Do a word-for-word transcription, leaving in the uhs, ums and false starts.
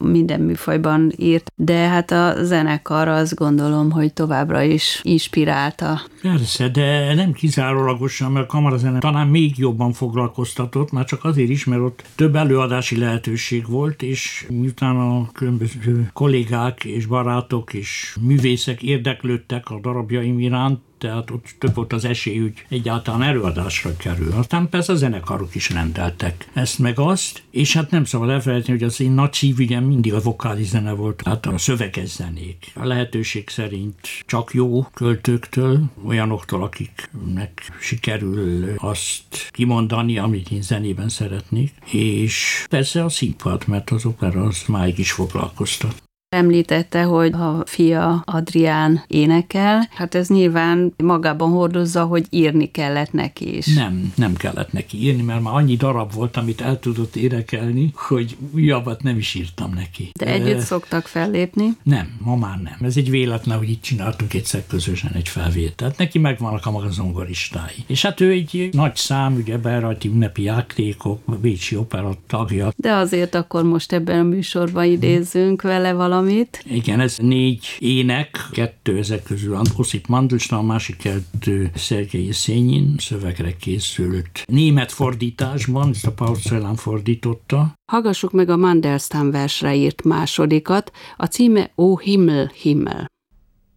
minden műfajban írt, de hát a zenekar azt gondolom, hogy továbbra is inspirálta. Persze, de nem kizárólagosan, mert a kamarazene talán még jobban foglalkoztatott, már csak azért is, mert ott több előadási lehetőség volt, és miután a különböző kollégák és barátok és művészek érdeklődtek a darabjaim iránt, tehát ott több volt az esély, hogy egyáltalán előadásra kerül. Aztán persze a zenekarok is rendeltek ezt meg azt, és hát nem szabad elfelejteni, hogy az én nagy szívügyem mindig a vokális zene volt, hát a szöveges zenék. A lehetőség szerint csak jó költőktől, olyanoktól, akiknek sikerül azt kimondani, amit én zenében szeretnék, és persze a színpad, mert az opera az máig is foglalkoztat. Említette, hogy a fia Adrián énekel, hát ez nyilván magában hordozza, hogy írni kellett neki is. Nem, nem kellett neki írni, mert már annyi darab volt, amit el tudott énekelni, hogy újabbat nem is írtam neki. De együtt e... szoktak fellépni? Nem, ma már nem. Ez egy véletlen, hogy itt csináltunk egyszer közösen egy felvételt. Neki megvannak a maga zongoristái. És hát ő egy nagy szám, ugye berajti ünnepi játékok, a Bécsi Opera tagja. De azért akkor most ebben a műsorban idézzünk vele valami. Igen, ez négy ének, kettő ezek közül Oszip Mandelstam, a másik kettő Szergei Szényin, szövegre készült német fordításban, ezt a Paul Celan fordította. Hallgassuk meg a Mandelstam versre írt másodikat, a címe Ó Himmel, Himmel.